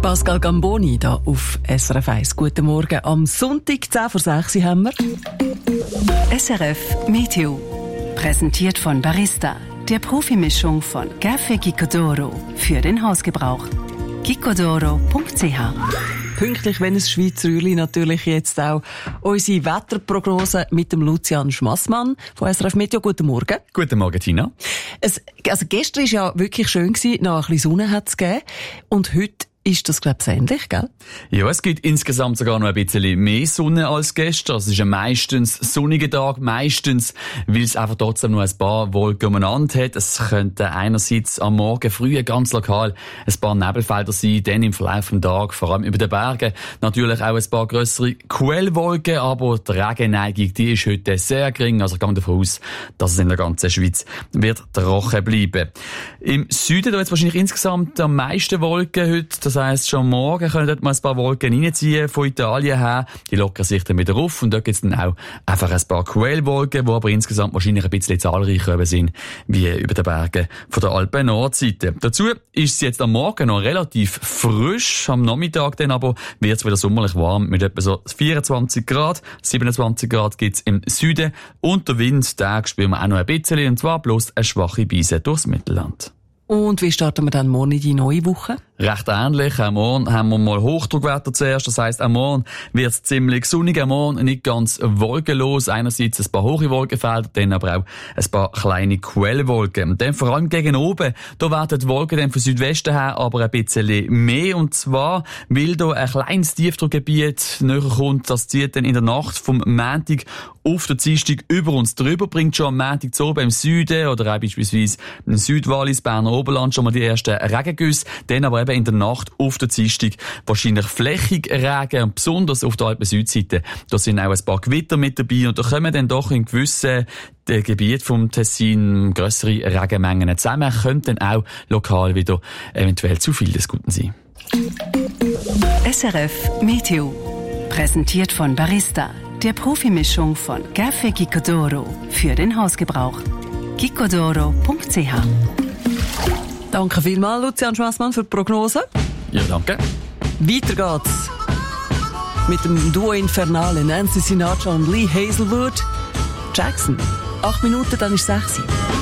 Pascal Gamboni hier auf SRF 1. Guten Morgen. Am Sonntag, 10:06 haben wir. SRF Meteo. Präsentiert von Barista, der Profimischung von Café Gicodoro für den Hausgebrauch. gicodoro.ch. Pünktlich, wenn es Schweizer Rühli, natürlich jetzt auch unsere Wetterprognose mit dem Lucian Schmassmann von SRF Meteo. Guten Morgen. Guten Morgen, Tina. Also gestern war ja wirklich schön gewesen, noch ein bisschen Sonne hat es gegeben. Und heute ist das, glaube ich, ähnlich, gell? Ja, es gibt insgesamt sogar noch ein bisschen mehr Sonne als gestern. Es ist ein meistens sonniger Tag, meistens, weil es einfach trotzdem noch ein paar Wolken umeinander hat. Es könnten einerseits am Morgen früh ganz lokal ein paar Nebelfelder sein, dann im Verlauf des Tages, vor allem über den Bergen, natürlich auch ein paar grössere Quellwolken, aber die Regenneigung, die ist heute sehr gering. Also ich gehe davon aus, dass es in der ganzen Schweiz wird trocken bleiben. Im Süden, da jetzt wahrscheinlich insgesamt am meisten Wolken heute. Das heisst, schon morgen können dort mal ein paar Wolken reinziehen von Italien her. Die lockern sich dann wieder auf und dort gibt es dann auch einfach ein paar Quellwolken, die aber insgesamt wahrscheinlich ein bisschen zahlreicher sind, wie über den Bergen von der Alpen-Nordseite. Dazu ist es jetzt am Morgen noch relativ frisch, am Nachmittag dann aber wird es wieder sommerlich warm mit etwa so 24 Grad. 27 Grad gibt es im Süden und der Wind, den spüren wir auch noch ein bisschen, und zwar bloß eine schwache Brise durchs Mittelland. Und wie starten wir dann morgen in die neue Woche? Recht ähnlich. Am Morgen haben wir mal Hochdruckwetter zuerst. Das heisst, am Morgen wird es ziemlich sonnig. Am Morgen nicht ganz wolkenlos. Einerseits ein paar hohe Wolkenfelder, dann aber auch ein paar kleine Quellwolken. Und dann vor allem gegen oben, da werden die Wolken dann von Südwesten her aber ein bisschen mehr. Und zwar, weil da ein kleines Tiefdruckgebiet näher kommt. Das zieht dann in der Nacht vom Montag auf den Dienstag über uns drüber, bringt schon am Montag zu oben im Süden oder auch beispielsweise im Südwallis, Berner Oberland schon mal die ersten Regengüsse. Dann aber eben in der Nacht auf der Dienstag wahrscheinlich flächig Regen, und besonders auf der Alpen-Südseite. Da sind auch ein paar Gewitter mit dabei und da kommen dann doch in gewissen Gebieten vom Tessin grössere Regenmengen zusammen, könnten dann auch lokal wieder eventuell zu viel des Guten sein. SRF Meteo. Präsentiert von Barista, der Profimischung von Café Gicodoro für den Hausgebrauch. gicodoro.ch. Danke vielmals, Lucian Schmassmann, für die Prognose. Ja, danke. Weiter geht's mit dem Duo Infernale Nancy Sinatra und Lee Hazelwood. Jackson. 8 Minuten, dann ist 6 Uhr.